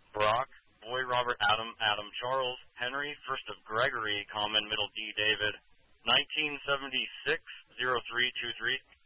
Brock, Boy Robert Adam, Adam Charles, Henry, first of Gregory, common, middle D David, 1976-0323.